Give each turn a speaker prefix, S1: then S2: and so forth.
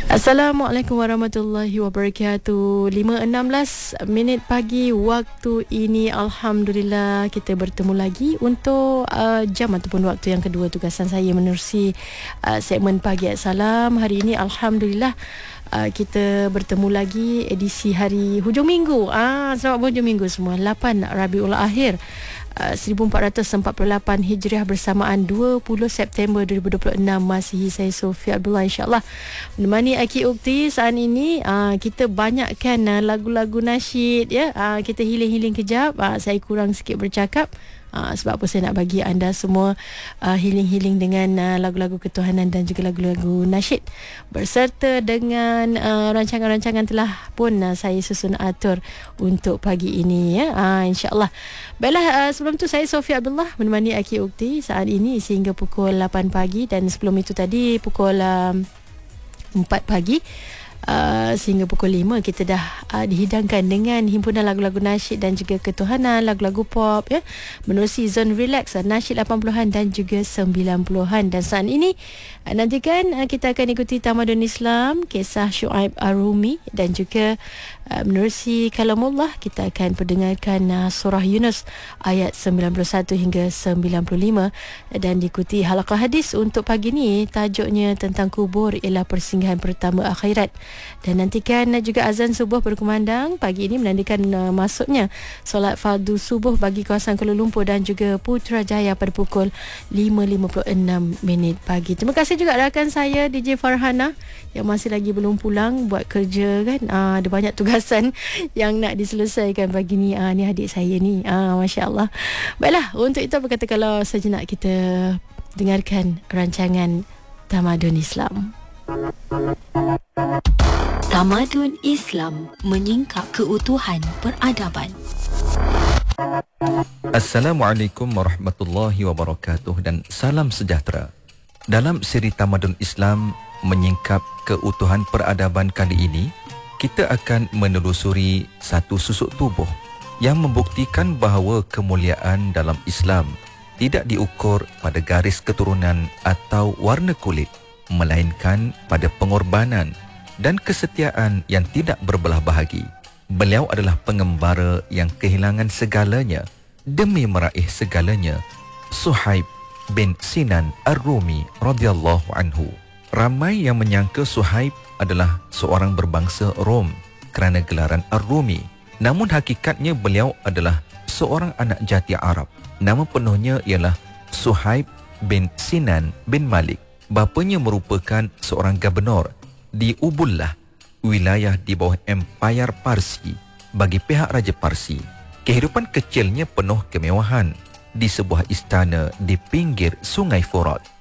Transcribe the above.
S1: Assalamualaikum warahmatullahi wabarakatuh. 5.16 minit pagi waktu ini. Alhamdulillah kita bertemu lagi untuk jam ataupun waktu yang kedua tugasan saya menerusi segmen Pagi Salam. Hari ini Alhamdulillah kita bertemu lagi edisi hari hujung minggu. Selamat hujung minggu semua. 8 Rabiul Akhir 1448 Hijriah bersamaan 20 September 2026 Masihi. Saya Sofia Abdullah insyaAllah menemani Aki Ukti. Saat ini kita banyakkan lagu-lagu nasyid ya. Kita healing-healing kejap. Saya kurang sikit bercakap. Sebab apa saya nak bagi anda semua healing-healing dengan lagu-lagu ketuhanan dan juga lagu-lagu nasyid berserta dengan rancangan-rancangan telah pun saya susun atur untuk pagi ini ya. InsyaAllah. Baiklah, sebelum tu saya Sofia Abdullah menemani Aki Ukti saat ini sehingga pukul 8 pagi, dan sebelum itu tadi pukul 4 pagi sehingga pukul 5 kita dah dihidangkan dengan himpunan lagu-lagu nasyid dan juga ketuhanan, lagu-lagu pop ya, menerusi zone relax nasyid 80-an dan juga 90-an. Dan saat ini nantikan kita akan ikuti Tamadun Islam, kisah Syuaib Ar-Rumi, dan juga menerusi Kalamullah kita akan perdengarkan surah Yunus ayat 91 hingga 95, dan diikuti halaqah hadis untuk pagi ni. Tajuknya tentang kubur ialah persinggahan pertama akhirat. Dan nantikan juga azan subuh berkumandang pagi ini menandakan masuknya solat fardu subuh bagi kawasan Kuala Lumpur dan juga Putrajaya pada pukul 5.56 minit pagi. Terima kasih juga rakan saya DJ Farhana yang masih lagi belum pulang buat kerja kan. Ada banyak tugasan yang nak diselesaikan pagi ni. Ni adik saya ni. Masya Allah. Baiklah, untuk itu apa kata kalau sejenak kita dengarkan rancangan Tamadun Islam.
S2: Tamadun Islam menyingkap keutuhan peradaban.
S3: Assalamualaikum warahmatullahi wabarakatuh dan salam sejahtera. Dalam siri Tamadun Islam menyingkap keutuhan peradaban kali ini, kita akan menelusuri satu susuk tubuh yang membuktikan bahawa kemuliaan dalam Islam tidak diukur pada garis keturunan atau warna kulit, melainkan pada pengorbanan dan kesetiaan yang tidak berbelah bahagi. Beliau adalah pengembara yang kehilangan segalanya demi meraih segalanya, Suhaib bin Sinan Ar-Rumi radhiyallahu anhu. Ramai yang menyangka Suhaib adalah seorang berbangsa Rom kerana gelaran Ar-Rumi. Namun hakikatnya beliau adalah seorang anak jati Arab. Nama penuhnya ialah Suhaib bin Sinan bin Malik. Bapanya merupakan seorang gubernur di Ubullah, wilayah di bawah Empayar Parsi bagi pihak Raja Parsi. Kehidupan kecilnya penuh kemewahan di sebuah istana di pinggir Sungai Furat.